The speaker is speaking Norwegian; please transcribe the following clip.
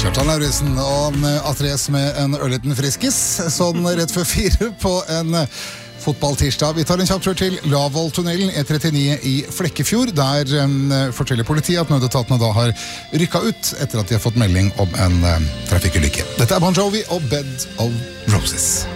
Kjartan Lauritzen og Atreas med en ørliten friskis, sånn rett før 4 på en fotballtirsdag. Vi tar en kjapp tur til Lavoll-tunnelen E39 i Flekkefjord. Der forteller politiet at nødetatene da har rykket ut etter at de har fått melding om en trafikkulykke. Dette er Bon Jovi og Bed of Roses.